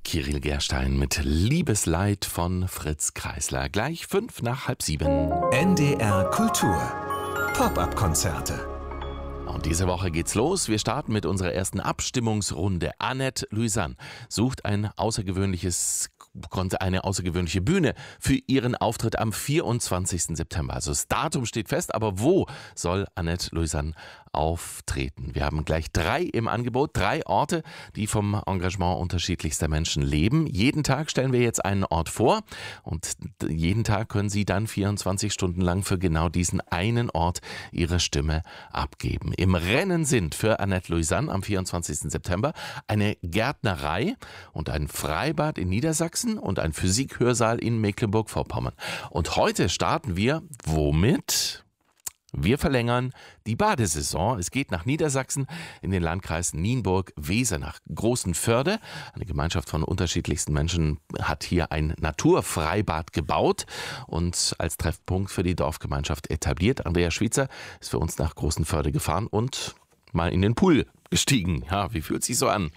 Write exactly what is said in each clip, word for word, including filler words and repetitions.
Kirill Gerstein mit Liebesleid von Fritz Kreisler. Gleich fünf nach halb sieben. N D R Kultur. Pop-up-Konzerte. Und diese Woche geht's los. Wir starten mit unserer ersten Abstimmungsrunde. Annette Louisanne sucht ein außergewöhnliches, eine außergewöhnliche Bühne für ihren Auftritt am vierundzwanzigsten September. Also das Datum steht fest, aber wo soll Annette Louisanne auftreten? Wir haben gleich drei im Angebot, drei Orte, die vom Engagement unterschiedlichster Menschen leben. Jeden Tag stellen wir jetzt einen Ort vor und jeden Tag können Sie dann vierundzwanzig Stunden lang für genau diesen einen Ort Ihre Stimme abgeben. Im Rennen sind für Annette Louisanne am vierundzwanzigsten September eine Gärtnerei und ein Freibad in Niedersachsen und ein Physikhörsaal in Mecklenburg-Vorpommern. Und heute starten wir womit? Wir verlängern die Badesaison. Es geht nach Niedersachsen in den Landkreisen Nienburg, Weser, nach Großenförde. Eine Gemeinschaft von unterschiedlichsten Menschen hat hier ein Naturfreibad gebaut und als Treffpunkt für die Dorfgemeinschaft etabliert. Andrea Schwitzer ist für uns nach Großenförde gefahren und mal in den Pool gestiegen. Ja, wie fühlt es sich so an?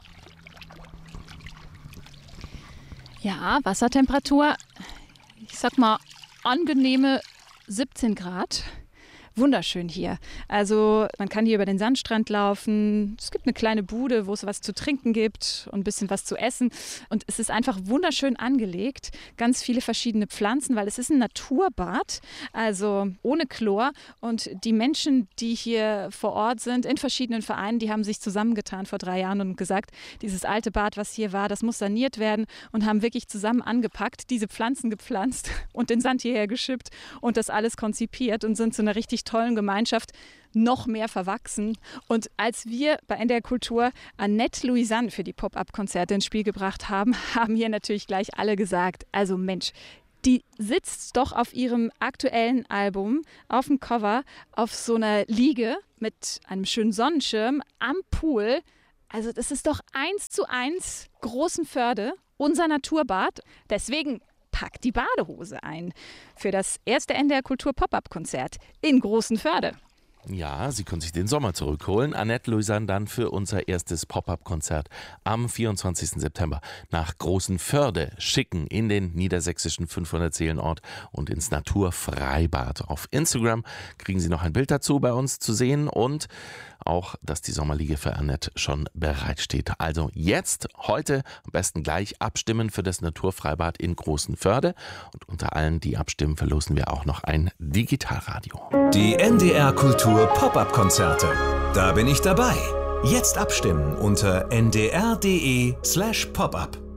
Ja, Wassertemperatur, ich sag mal angenehme siebzehn Grad. Wunderschön hier. Also man kann hier über den Sandstrand laufen. Es gibt eine kleine Bude, wo es was zu trinken gibt und ein bisschen was zu essen. Und es ist einfach wunderschön angelegt. Ganz viele verschiedene Pflanzen, weil es ist ein Naturbad, also ohne Chlor. Und die Menschen, die hier vor Ort sind, in verschiedenen Vereinen, die haben sich zusammengetan vor drei Jahren und gesagt, dieses alte Bad, was hier war, das muss saniert werden und haben wirklich zusammen angepackt, diese Pflanzen gepflanzt und den Sand hierher geschippt und das alles konzipiert und sind zu einer richtig tollen Gemeinschaft noch mehr verwachsen. Und als wir bei N D R Kultur Annette Louisanne für die Pop-up-Konzerte ins Spiel gebracht haben, haben hier natürlich gleich alle gesagt, also Mensch, die sitzt doch auf ihrem aktuellen Album auf dem Cover auf so einer Liege mit einem schönen Sonnenschirm am Pool. Also das ist doch eins zu eins Großenförde, unser Naturbad. Deswegen packt die Badehose ein für das erste N D R Kultur Pop-up-Konzert in Großenförde. Ja, Sie können sich den Sommer zurückholen. Annette Louisanne dann für unser erstes Pop-up-Konzert am vierundzwanzigsten September nach Großenförde schicken in den niedersächsischen fünfhundert-Seelen-Ort und ins Naturfreibad. Auf Instagram kriegen Sie noch ein Bild dazu bei uns zu sehen und auch, dass die Sommerliege für Annette schon bereitsteht. Also jetzt, heute am besten gleich abstimmen für das Naturfreibad in Großenförde. Und unter allen, die abstimmen, verlosen wir auch noch ein Digitalradio. Die N D R Kultur Pop-up-Konzerte. Da bin ich dabei. Jetzt abstimmen unter n d r punkt d e slash pop up.